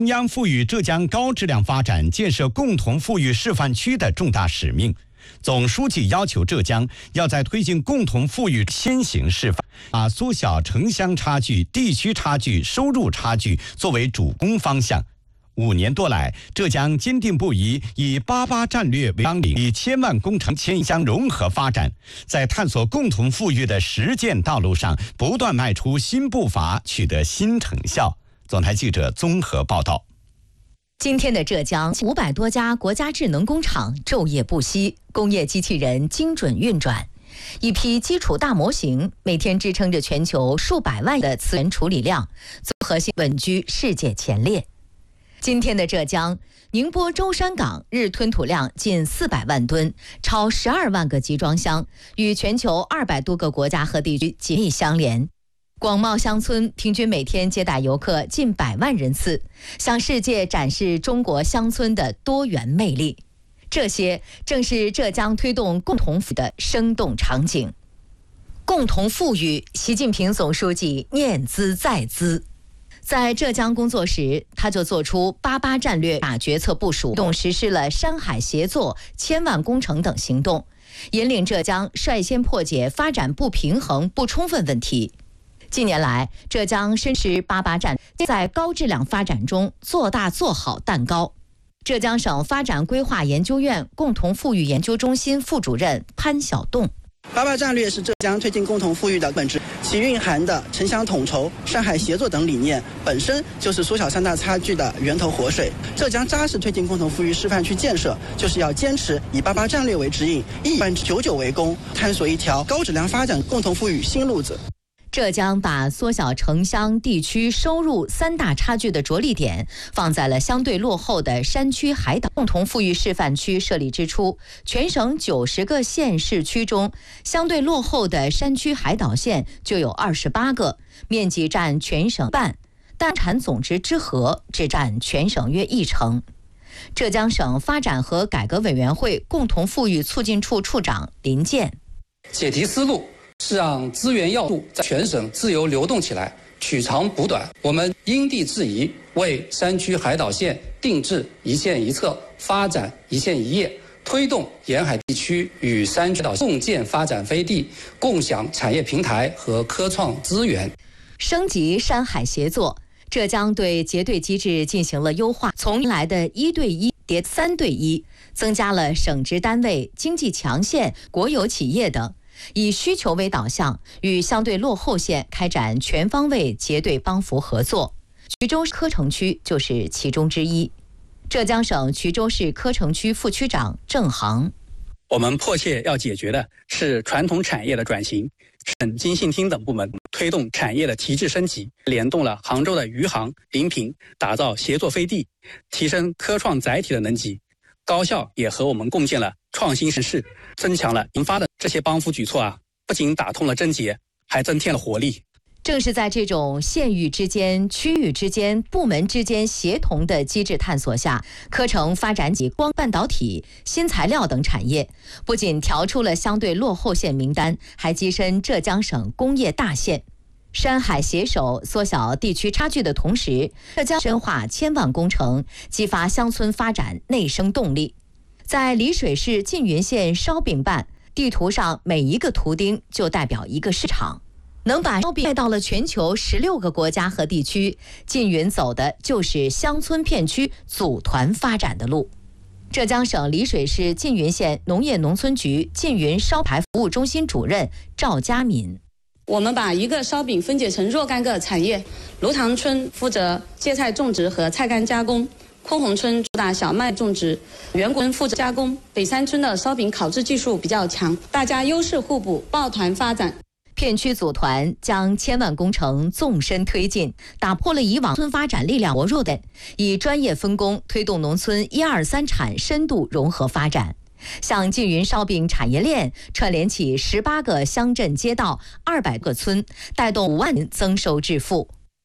中央赋予浙江高质量发展、建设共同富裕示范区的重大使命。总书记要求浙江要在推进共同富裕先行示范，把缩小城乡差距、地区差距、收入差距作为主攻方向。5年多来，浙江坚定不移以88战略为纲领，以千万工程千乡融合发展，在探索共同富裕的实践道路上不断迈出新步伐，取得新成效。总台记者综合报道。 今天的浙江，500多家国家智能工厂昼夜不息，工业机器人精准运转，一批基础大模型每天支撑着全球数百万的资源处理量，综合性稳居世界前列。今天的浙江，宁波舟山港日吞吐量近400万吨，超12万个集装箱，与全球200多个国家和地区紧密相连。广袤乡村平均每天接待游客近100万人次，向世界展示中国乡村的多元魅力。这些正是浙江推动共同富裕的生动场景。共同富裕，习近平总书记念兹在兹。在浙江工作时，他就做出88战略大决策部署，实施了山海协作、千万工程等行动，引领浙江率先破解发展不平衡不充分问题。近年来，浙江深施88战略，在高质量发展中做大做好蛋糕。浙江省发展规划研究院共同富裕研究中心副主任潘晓栋 88战略是浙江推进共同富裕的本质，其蕴含的城乡统筹、山海协作等理念，本身就是缩小3大差距的源头活水。浙江扎实推进共同富裕示范区建设，就是要坚持以88战略为指引，以99为功，探索一条高质量发展共同富裕新路子。 浙江把缩小城乡地区收入3大差距的着力点放在了相对落后的山区海岛。共同富裕示范区设立之初，全省90个县市区中，相对落后的山区海岛县就有28个，面积占全省半，但产总值之和只占全省约1成。浙江省发展和改革委员会共同富裕促进处处长林健： 解题思路是让资源要素在全省自由流动起来，取长补短。我们因地制宜，为山区海岛县定制一县一策，发展一县一业，推动沿海地区与山区岛共建发展飞地，共享产业平台和科创资源。 升级山海协作，浙江对结对机制进行了优化，从原来的1对1叠3对1，增加了省直单位、经济强县、国有企业等。以需求为导向，与相对落后县开展全方位结对帮扶合作。衢州科城区就是其中之一。浙江省衢州市科城区副区长郑航： 我们迫切要解决的是传统产业的转型。省经信厅等部门推动产业的提质升级，联动了杭州的余杭、临平，打造协作飞地，提升科创载体的能级。高校也和我们共建了创新城市，增强了研发的这些帮扶举措不仅打通了症结，还增添了活力。 正是在这种县域之间、区域之间、部门之间协同的机制探索下，科城发展起光半导体、新材料等产业，不仅调出了相对落后县名单，还跻身浙江省工业大县。山海携手缩小地区差距的同时，浙江深化千万工程，激发乡村发展内生动力。在丽水市缙云县烧饼办，地图上每一个图钉就代表一个市场，能把烧饼带到了全球16个国家和地区。缙云走的就是乡村片区组团发展的路。浙江省丽水市缙云县农业农村局缙云烧牌服务中心主任赵佳敏： 我们把一个烧饼分解成若干个产业，芦塘村负责芥菜种植和菜干加工，昆洪村主打小麦种植，元古村负责加工，北山村的烧饼烤制技术比较强，大家优势互补，抱团发展。 片区组团将千万工程纵深推进，打破了以往村发展力量薄弱的，以专业分工推动农村1、2、3产深度融合发展。像缙云烧饼产业链串联起18个乡镇街道、200个村，带动5万人增收致富。